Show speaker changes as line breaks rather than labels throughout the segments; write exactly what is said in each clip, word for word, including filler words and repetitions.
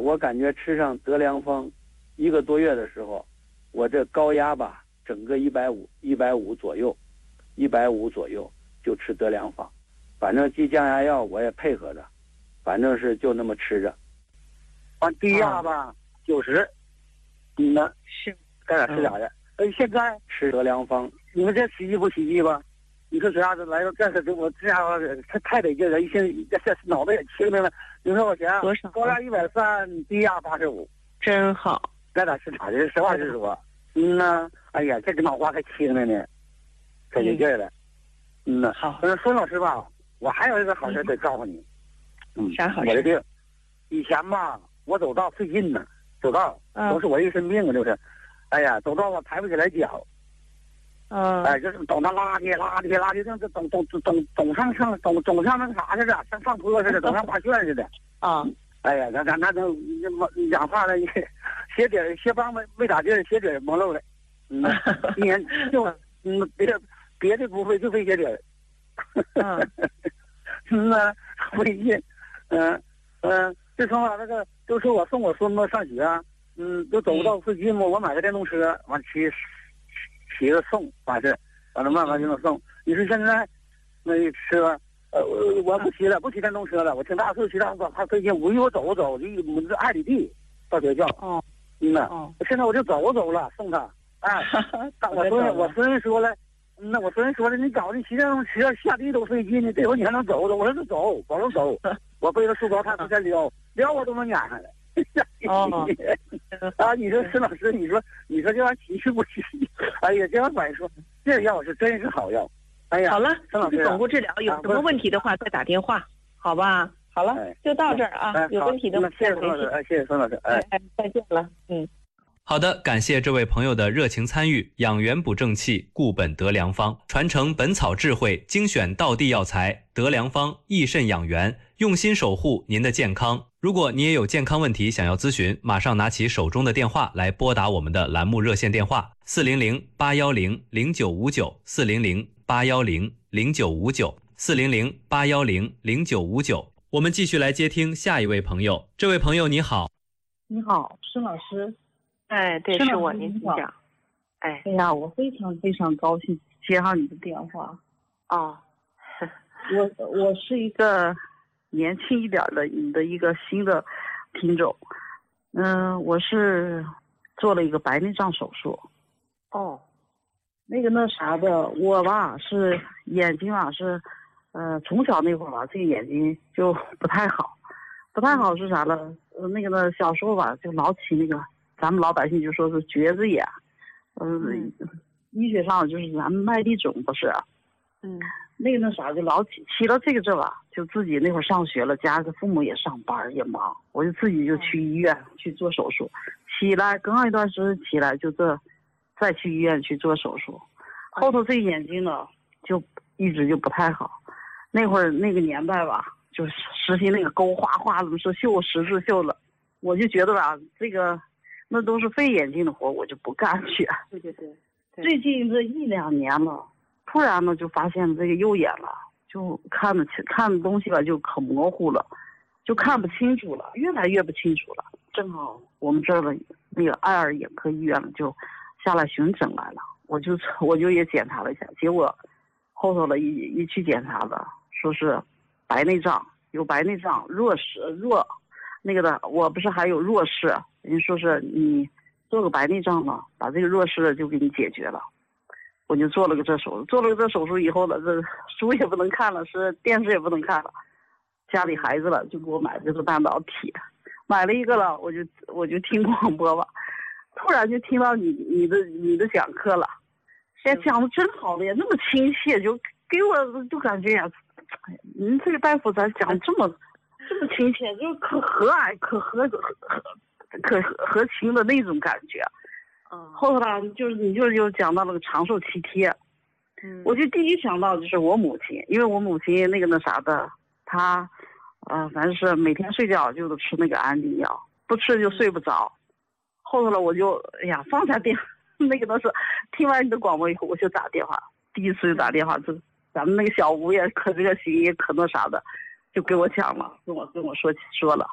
我感觉吃上德良方一个多月的时候，我这高压吧，整个一百五一百五左右，一百五左右就吃德良方，反正低降压药我也配合着，反正是就那么吃着。
完低压吧九十，嗯呢
是
该咋吃咋的。呃，现在
吃德良方，
你们这奇迹不奇迹吧？你说这样子来，这是我这家伙太太得劲了，一心这这脑袋也清明了。你说我钱
多少？
高压一百三，低压八十五，
真好。
该咋吃咋的，实话实说。嗯呐，哎呀，这个脑瓜还清了呢，可得劲了。嗯呐，
好。
嗯，孙老师吧，我还有一个好事得告诉你。嗯，
啥好事？
我的病，以前吧，我走道费劲呢，走道都是我一身病啊，就是。哎呀，走道我抬不起来脚，
嗯，
哎，就是总那拉的拉的拉的，这这总总总总上上总总像那个啥似的，像上坡似的，总像画卷似的。
啊，
哎呀，那那那都氧化了，鞋底鞋帮没没咋地，鞋底蒙漏了。嗯，一年就嗯别的别的不费，就费鞋底。
嗯，
嗯呐，费劲。嗯嗯，自从我那个都说我送我孙子上学。嗯，都走不到附近嘛，我买个电动车，完骑骑着送，完事，完了慢慢就能送。你说现在那车，呃，我不骑了，不骑电动车了，我挺大岁骑大车还费劲，我一我走走，就我们这二里地到学校。
哦，
嗯呐，
哦，
现在我就走走了，送他。哎，我孙我孙子说了，那我孙子说了，你搞你骑电动车下地都费劲呢，这回你还能走走？我说就走，保证走。我背着书包，他不在撩，撩我都能撵上来。
哦，
啊！你说孙老师，你说你说这玩意奇是不奇？哎呀，这玩意反正说这药是真是好药。哎呀，
好了，
孙老师，
总顾治疗，有什么问题的话再打电话，好吧？好了，就到这儿啊。有问题的话
谢谢孙老师，哎，谢谢孙老师，哎，
再见了，嗯。
好的，感谢这位朋友的热情参与。养元补正气，固本得良方，传承本草智慧，精选道地药材，得良方益肾养元，用心守护您的健康。如果你也有健康问题想要咨询，马上拿起手中的电话来拨打我们的栏目热线电话四零零八幺零零九五九四零零八幺零零九五九四零零八幺零零九五九。我们继续来接听下一位朋友。这位朋友你好。
你好，孙老师。
哎，对，是我，您请讲。哎，
哎呀，我非常非常高兴接上你的电话。
哦，
我我是一个年轻一点的你的一个新的听众。嗯，我是做了一个白内障手术。
哦，
那个那啥的，我吧是眼睛啊是，呃，从小那会儿吧，这个眼睛就不太好，不太好是啥呢？呃，那个呢，小时候吧就老起那个。咱们老百姓就说是橛子眼，嗯，医学上就是咱们麦粒肿不是，
嗯，
那个那啥就老起起了这个这吧，就自己那会儿上学了，家里父母也上班也忙，我就自己就去医院去做手术，起来刚刚一段时间起来就这，再去医院去做手术，后头这眼睛呢就一直就不太好，那会儿那个年代吧，就实行那个勾画画怎么说绣十字绣了，我就觉得吧这个。那都是费眼睛的活，我就不干去。
对对对，对
最近这一两年了，突然呢就发现这个右眼了，就看的看的东西吧就可模糊了，就看不清楚了，越来越不清楚了。正好我们这儿的那个爱尔眼科医院就下来巡诊来了，我就我就也检查了一下，结果后头了一一去检查的，说是白内障，有白内障弱视弱。那个的，我不是还有弱视，人说是你做个白内障嘛，把这个弱视就给你解决了。我就做了个这手术，做了个这手术以后了，这书也不能看了，是电视也不能看了，家里孩子了就给我买这个半导体，买了一个了，我就我就听广播吧，突然就听到你你的你的讲课了，哎，讲的真好的呀，那么亲切，就给我就感觉呀，您这个大夫咋讲这么。这么亲切，就是可和蔼、可和可可和情的那种感觉。
嗯，
后来就是你就又讲到了个长寿七贴，
嗯，
我就第一想到就是我母亲，因为我母亲那个那啥的，她呃反正是每天睡觉就得吃那个安定药，不吃就睡不着。后头了我就哎呀放下电，那个都是听完你的广播以后我就打电话，第一次就打电话，就咱们那个小吴也可热心也可那啥的。就给我讲了，跟我跟我说说了，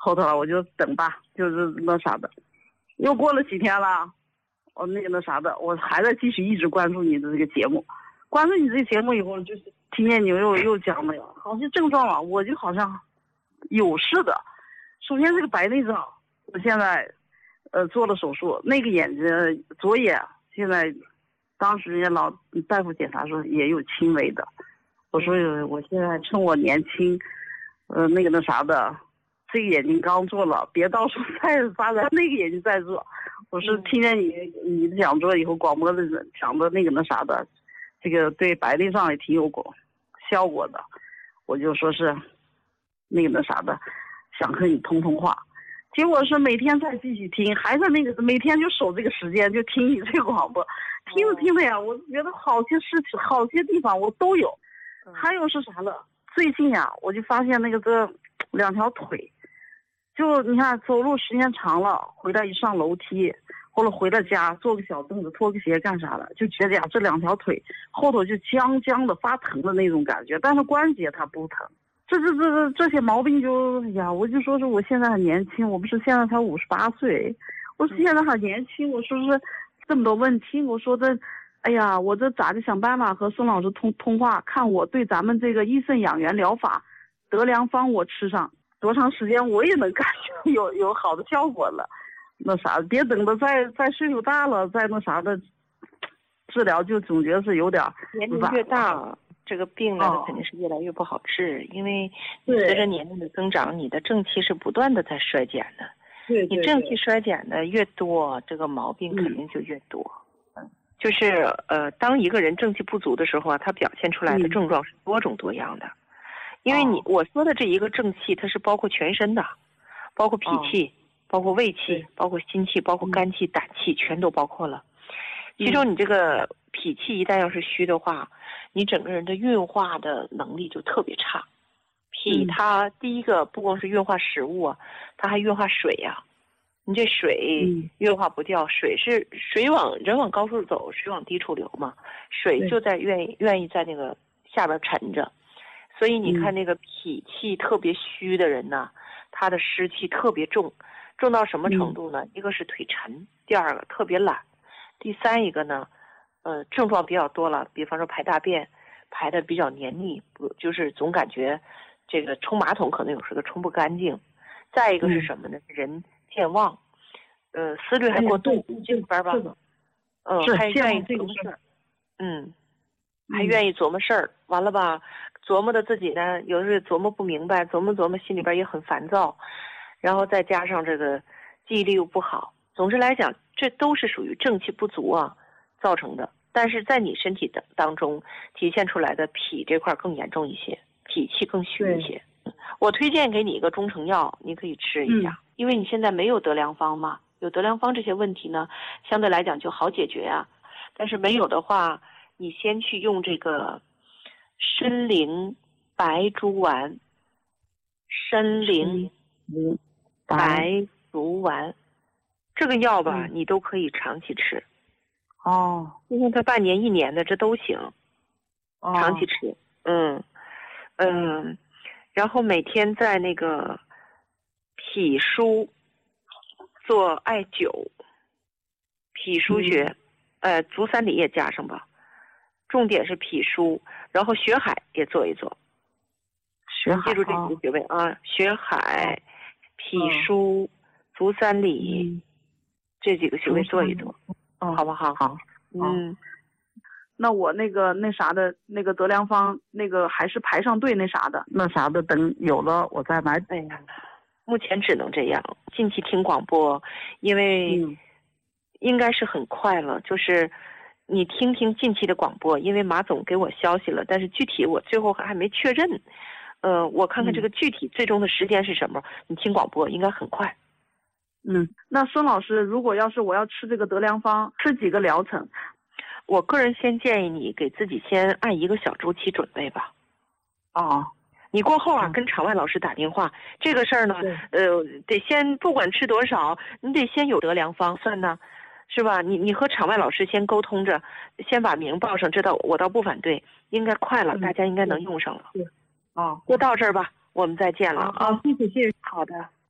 后头了我就等吧，就是那啥的。又过了几天了，我那个那啥的，我还在继续一直关注你的这个节目。关注你这个节目以后，就是听见你又又讲那个，好像症状啊，我就好像有似的。首先这个白内障，我现在呃做了手术，那个眼睛左眼现在，当时人家老大夫检查说也有轻微的。我说我现在趁我年轻，呃那个那啥的，这个眼睛刚做了，别到时候再发展那个眼睛再做。我是听见你你讲座以后，广播的讲的那个那啥的，这个对白内障也挺有果效果的，我就说是那个那啥的，想和你通通话。结果是每天再继续听，还是那个每天就守这个时间就听你这个广播，听着听着呀，我觉得好些事情好些地方我都有。还有是啥了？最近呀，我就发现那个这两条腿，就你看走路时间长了，回来一上楼梯，或者回到家坐个小凳子脱个鞋干啥的，就觉得呀这两条腿后头就僵僵的发疼的那种感觉，但是关节它不疼。这这这这这些毛病就呀，我就说是我现在很年轻，我不是现在才五十八岁，我是现在很年轻，我说是这么多问题，我说这。哎呀，我这咋就想办法和孙老师通通话，看我对咱们这个益肾养元疗法德良方我吃上多长时间，我也能感觉有有好的效果了。那啥，别等到再再岁数大了，再那啥的治疗，就总觉得是有点
年龄越大，这个病呢、哦、肯定是越来越不好治，因为随着年龄的增长，你的正气是不断的在衰减的。
对，
你正气衰减的越多，这个毛病肯定就越多。嗯就是呃，当一个人正气不足的时候啊，他表现出来的症状是多种多样的。嗯、因为你、哦、我说的这一个正气，它是包括全身的，包括脾气，哦、包括胃气，包括心气，包括肝气、嗯、胆气，全都包括了。其中你这个脾气一旦要是虚的话，你整个人的运化的能力就特别差。脾它第一个不光是运化食物啊，它还运化水呀、啊。你这水运化不掉，水是水往人往高处走，水往低处流嘛，水就在愿意愿意在那个下边沉着，所以你看那个脾气特别虚的人呢，他的湿气特别重，重到什么程度呢？一个是腿沉，第二个特别懒，第三一个呢，呃，症状比较多了，比方说排大便排的比较黏腻，不就是总感觉这个冲马桶可能有时候冲不干净，再一个是什么呢？人健忘，呃，思虑还过度，这里边吧，嗯，还愿意琢磨事儿，嗯，还愿意琢磨事儿，完了吧，琢磨的自己呢，有的时候琢磨不明白，琢磨琢磨心里边也很烦躁，然后再加上这个记忆力又不好，总之来讲，这都是属于正气不足啊造成的。但是在你身体的当中体现出来的脾这块更严重一些，脾气更虚一些。我推荐给你一个中成药，你可以吃一下。嗯，因为你现在没有德良方嘛，有德良方这些问题呢，相对来讲就好解决啊。但是没有的话，你先去用这个参苓白术丸，参苓白术丸，这个药吧，嗯、你都可以长期吃。
哦，
因为它半年一年的这都行，
哦、
长期吃。嗯嗯。然后每天在那个脾腧做艾灸，脾腧穴，嗯、呃，足三里也加上吧，重点是脾腧，然后血海也做一做。
血海，
记住这几个穴位啊，血海、脾腧、足三里、嗯、这几个穴位做一做，
嗯、
好不好？
好，
嗯。
那我那个那啥的那个德良方那个还是排上队那啥的那啥的，等有了我再买。
哎呀，目前只能这样。近期听广播，因为应该是很快了，嗯、就是你听听近期的广播，因为马总给我消息了，但是具体我最后还没确认。呃，我看看这个具体最终的时间是什么？嗯、你听广播应该很快。
嗯，那孙老师，如果要是我要吃这个德良方，吃几个疗程？
我个人先建议你给自己先按一个小周期准备吧。
哦，
你过后啊，嗯、跟场外老师打电话，这个事儿呢，呃，得先不管吃多少，你得先有德良方算呢，是吧？你你和场外老师先沟通着，先把名报上，这倒我倒不反对，应该快了，嗯、大家应该能用上了。
对，哦，
就到这儿吧，我们再见了啊！
谢谢谢谢，
好的。